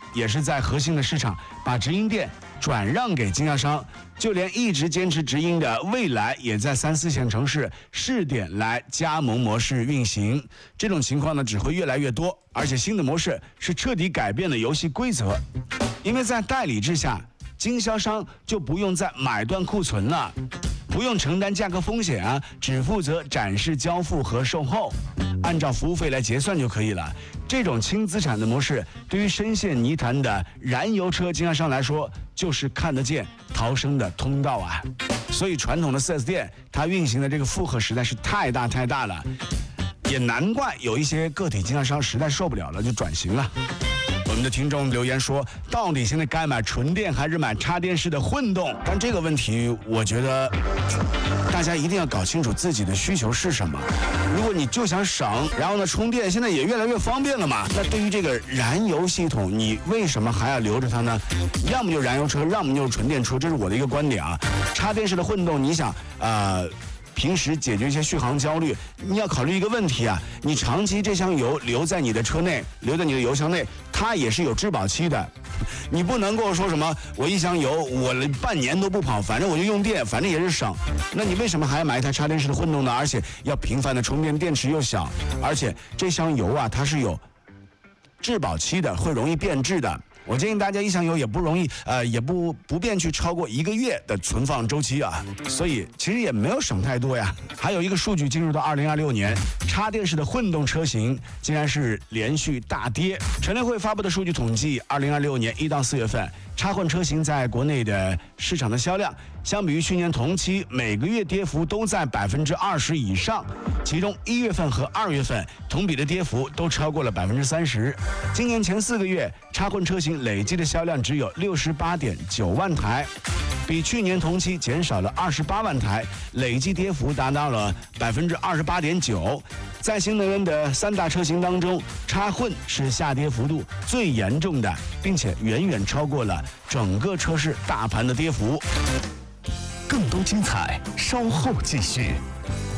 也是在核心的市场把直营店转让给经销商，就连一直坚持直营的蔚来也在3、4线城市试点来加盟模式运行。这种情况呢只会越来越多，而且新的模式是彻底改变了游戏规则，因为在代理制下，经销商就不用再买断库存了，不用承担价格风险啊，只负责展示、交付和售后，按照服务费来结算就可以了。这种轻资产的模式，对于深陷泥潭的燃油车经销商来说，就是看得见逃生的通道啊。所以传统的 4S 店，它运行的这个负荷实在是太大了，也难怪有一些个体经销商实在受不了了，就转型了。我们的听众留言说，到底现在该买纯电还是买插电式的混动？但这个问题，我觉得大家一定要搞清楚自己的需求是什么。如果你就想省，然后呢，充电现在也越来越方便了嘛，那对于这个燃油系统，你为什么还要留着它呢？要么就燃油车，要么就是纯电车，这是我的一个观点啊。插电式的混动，你想平时解决一些续航焦虑，你要考虑一个问题啊，你长期这箱油留在你的车内，留在你的油箱内，它也是有质保期的。你不能够说什么我一箱油我半年都不跑，反正我就用电，反正也是省。那你为什么还要买一台插电式的混动呢？而且要频繁的充电，电池又小，而且这箱油啊它是有质保期的，会容易变质的。我建议大家一箱油也不容易，也不便去超过1个月的存放周期啊，所以其实也没有省太多呀。还有一个数据，进入到2026年，插电式的混动车型竟然是连续大跌。乘联会发布的数据统计，2026年1到4月份，插混车型在国内的市场的销量，相比于去年同期，每个月跌幅都在20%以上，其中1月份和2月份同比的跌幅都超过了30%。今年前4个月，插混车型累计的销量只有68.9万台，比去年同期减少了28万台，累计跌幅达到了28.9%。在新能源的3大车型当中，插混是下跌幅度最严重的，并且远远超过了整个车市大盘的跌幅。 更多精彩，稍后继续。